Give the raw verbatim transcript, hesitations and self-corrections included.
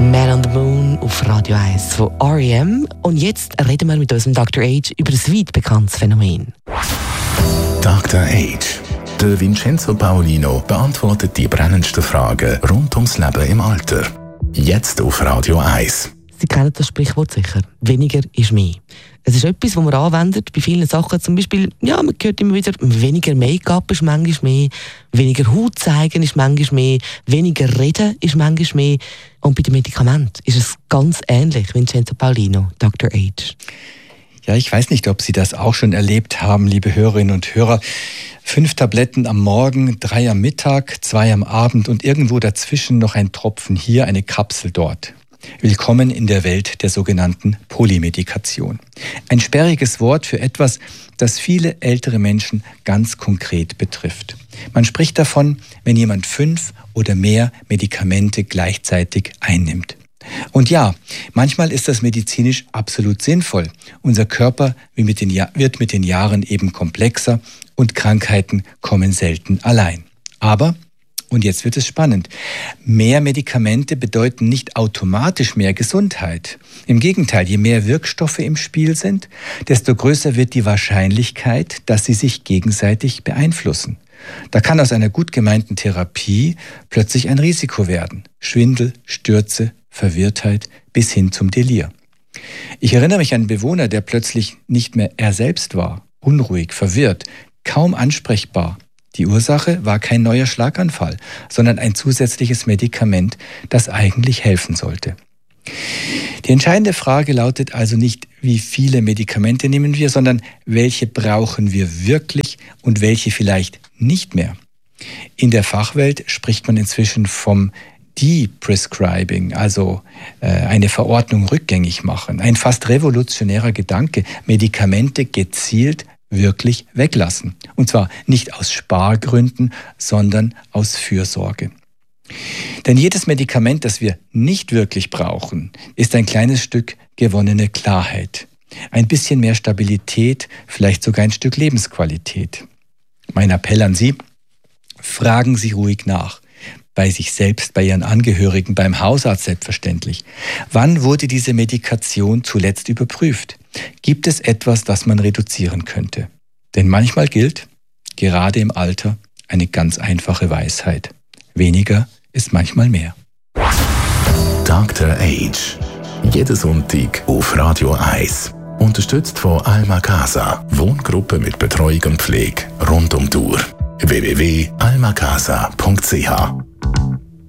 Man on the Moon auf Radio eins von R E M. Und jetzt reden wir mit unserem Doktor Age über ein weit bekanntes Phänomen. Doktor Age. Der Vincenzo Paolino beantwortet die brennendsten Fragen rund ums Leben im Alter. Jetzt auf Radio eins. Sie kennen das Sprichwort sicher. Weniger ist mehr. Es ist etwas, das man anwendet bei vielen Sachen. Zum Beispiel, ja, man hört immer wieder, weniger Make-up ist manchmal mehr, weniger Haut zeigen ist manchmal mehr, weniger reden ist manchmal mehr. Und bei den Medikamenten ist es ganz ähnlich, Vincenzo Paolino, Doktor Age. Ja, ich weiß nicht, ob Sie das auch schon erlebt haben, liebe Hörerinnen und Hörer. Fünf Tabletten am Morgen, drei am Mittag, zwei am Abend und irgendwo dazwischen noch ein Tropfen hier, eine Kapsel dort. Willkommen in der Welt der sogenannten Polymedikation. Ein sperriges Wort für etwas, das viele ältere Menschen ganz konkret betrifft. Man spricht davon, wenn jemand fünf oder mehr Medikamente gleichzeitig einnimmt. Und ja, manchmal ist das medizinisch absolut sinnvoll. Unser Körper wird mit den, ja- wird mit den Jahren eben komplexer und Krankheiten kommen selten allein. Aber und jetzt wird es spannend. Mehr Medikamente bedeuten nicht automatisch mehr Gesundheit. Im Gegenteil, je mehr Wirkstoffe im Spiel sind, desto größer wird die Wahrscheinlichkeit, dass sie sich gegenseitig beeinflussen. Da kann aus einer gut gemeinten Therapie plötzlich ein Risiko werden. Schwindel, Stürze, Verwirrtheit bis hin zum Delir. Ich erinnere mich an einen Bewohner, der plötzlich nicht mehr er selbst war, unruhig, verwirrt, kaum ansprechbar. Die Ursache war kein neuer Schlaganfall, sondern ein zusätzliches Medikament, das eigentlich helfen sollte. Die entscheidende Frage lautet also nicht, wie viele Medikamente nehmen wir, sondern welche brauchen wir wirklich und welche vielleicht nicht mehr. In der Fachwelt spricht man inzwischen vom De-Prescribing, also äh, eine Verordnung rückgängig machen. Ein fast revolutionärer Gedanke, Medikamente gezielt wirklich weglassen. Und zwar nicht aus Spargründen, sondern aus Fürsorge. Denn jedes Medikament, das wir nicht wirklich brauchen, ist ein kleines Stück gewonnene Klarheit. Ein bisschen mehr Stabilität, vielleicht sogar ein Stück Lebensqualität. Mein Appell an Sie, fragen Sie ruhig nach. Bei sich selbst, bei Ihren Angehörigen, beim Hausarzt selbstverständlich. Wann wurde diese Medikation zuletzt überprüft? Gibt es etwas, das man reduzieren könnte? Denn manchmal gilt, gerade im Alter, eine ganz einfache Weisheit. Weniger ist manchmal mehr. Doktor Age. Jeden Sonntag auf Radio eins. Unterstützt von Alma Casa. Wohngruppe mit Betreuung und Pflege rund um die Uhr. w w w punkt alma casa punkt c h